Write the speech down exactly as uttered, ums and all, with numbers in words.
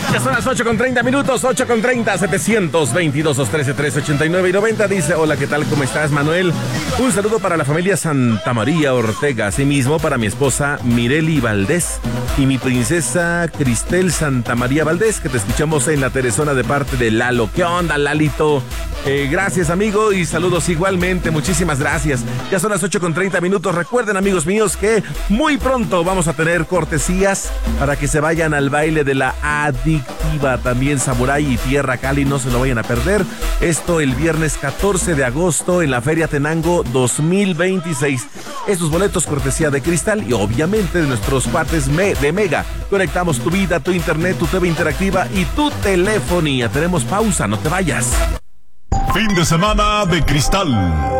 Ya son las ocho con treinta minutos, ocho con treinta, setecientos veintidós, dos trece, trece ochenta y nueve y noventa. Dice, hola, ¿qué tal? ¿Cómo estás, Manuel? Un saludo para la familia Santa María Ortega, asimismo para mi esposa Mireli Valdés y mi princesa Cristel Santa María Valdés, que te escuchamos en la Teresona de parte de Lalo. ¿Qué onda, Lalito? Eh, gracias, amigo, y saludos igualmente. Muchísimas gracias. Ya son las ocho con treinta minutos. Recuerden, amigos míos, que muy pronto vamos a tener cortesías para que se vayan al baile de la adictiva. También Samurai y Tierra Cali, no se lo vayan a perder. Esto el viernes catorce de agosto en la Feria Tenango dos mil veintiséis. Estos boletos cortesía de Cristal y obviamente de nuestros cuates de Mega. Conectamos tu vida, tu internet, tu T V interactiva y tu telefonía. Tenemos pausa, no te vayas. Fin de semana de Cristal.